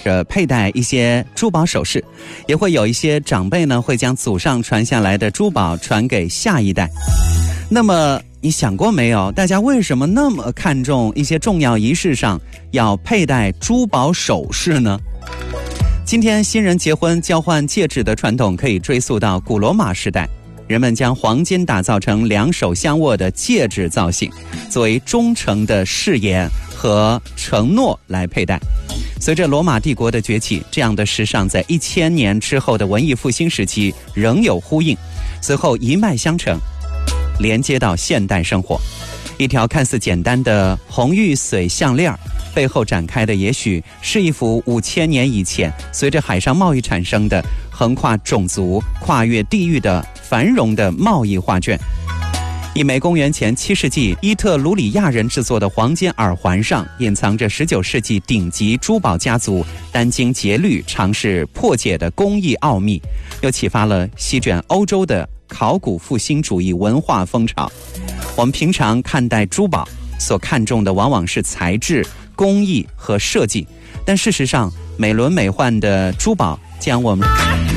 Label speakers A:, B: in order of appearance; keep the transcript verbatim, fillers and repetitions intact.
A: 着佩戴一些珠宝首饰，也会有一些长辈呢会将祖上传下来的珠宝传给下一代。那么你想过没有，大家为什么那么看重一些重要仪式上要佩戴珠宝首饰呢？今天新人结婚交换戒指的传统可以追溯到古罗马时代，人们将黄金打造成两手相握的戒指造型，作为忠诚的誓言和承诺来佩戴。随着罗马帝国的崛起，这样的时尚在一千年之后的文艺复兴时期仍有呼应，随后一脉相承，连接到现代生活。一条看似简单的红玉髓项链，背后展开的也许是一幅五千年以前随着海上贸易产生的横跨种族、跨越地域的繁荣的贸易画卷。一枚公元前七世纪伊特鲁里亚人制作的黄金耳环上，隐藏着十九世纪顶级珠宝家族殚精竭虑尝试破解的工艺奥秘，又启发了席卷欧洲的考古复兴主义文化风潮。我们平常看待珠宝所看重的往往是材质、工艺和设计，但事实上美轮美奂的珠宝将我们